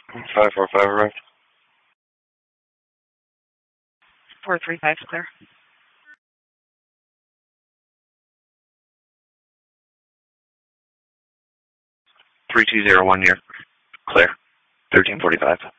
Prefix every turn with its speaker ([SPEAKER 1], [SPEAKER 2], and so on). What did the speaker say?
[SPEAKER 1] 545 arrived.
[SPEAKER 2] 435 clear.
[SPEAKER 1] 3201 near. Clear. 1345.